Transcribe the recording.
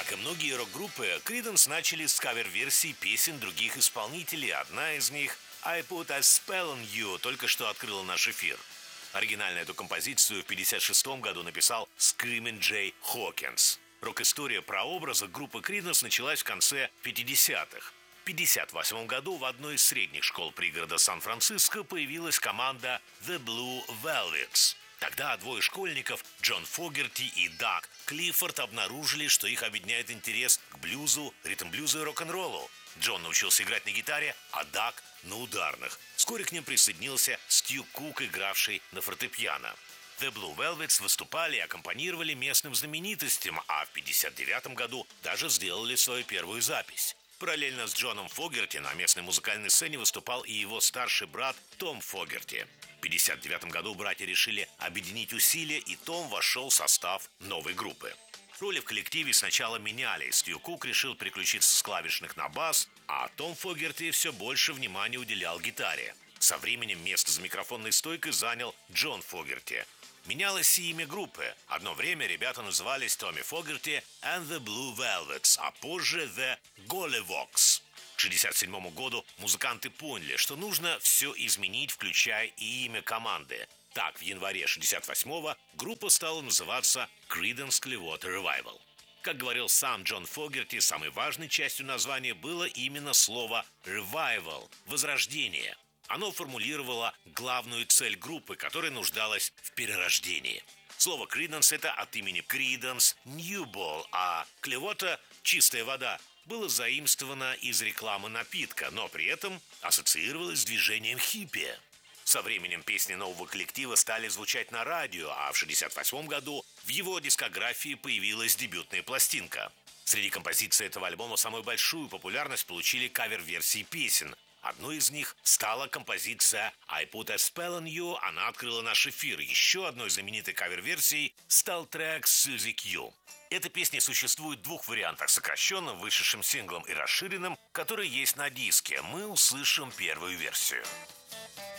Как и многие рок-группы, Creedence начали с кавер-версий песен других исполнителей. Одна из них «I Put a Spell on You» только что открыла наш эфир. Оригинально эту композицию в 1956 году написал Screamin' Jay Hawkins. Рок-история прообраза группы Creedence началась в конце 50-х. В 1958 году в одной из средних школ пригорода Сан-Франциско появилась команда The Blue Velvets. Тогда двое школьников, Джон Фогерти и Даг Клиффорд, обнаружили, что их объединяет интерес к блюзу, ритм-блюзу и рок-н-роллу. Джон научился играть на гитаре, а Даг – на ударных. Вскоре к ним присоединился Стью Кук, игравший на фортепиано. The Blue Velvets выступали и аккомпанировали местным знаменитостям, а в 1959 году даже сделали свою первую запись. Параллельно с Джоном Фогерти на местной музыкальной сцене выступал и его старший брат Том Фогерти. В 1959 году братья решили объединить усилия, и Том вошел в состав новой группы. Роли в коллективе сначала меняли. Стью Кук решил переключиться с клавишных на бас, а Том Фогерти все больше внимания уделял гитаре. Со временем место за микрофонной стойкой занял Джон Фогерти. Менялось и имя группы. Одно время ребята назывались Томми Фогерти and the Blue Velvets, а позже The Golliwogs. К 1967 году музыканты поняли, что нужно все изменить, включая и имя команды. Так, в январе 1968-го группа стала называться Creedence Clearwater Revival. Как говорил сам Джон Фогерти, самой важной частью названия было именно слово «revival» – «возрождение». Оно формулировало главную цель группы, которая нуждалась в перерождении. Слово «Creedence» – это от имени Creedence Newbold, а Clearwater – «чистая вода» было заимствовано из рекламы напитка, но при этом ассоциировалось с движением хиппи. Со временем песни нового коллектива стали звучать на радио, а в 1968 году в его дискографии появилась дебютная пластинка. Среди композиций этого альбома самую большую популярность получили кавер-версии песен. Одной из них стала композиция «I Put a Spell on You», она открыла наш эфир. Еще одной знаменитой кавер-версией стал трек «Suzy Q». Эта песня существует в двух вариантах: сокращенным, вышедшим синглом, и расширенным, который есть на диске. Мы услышим первую версию.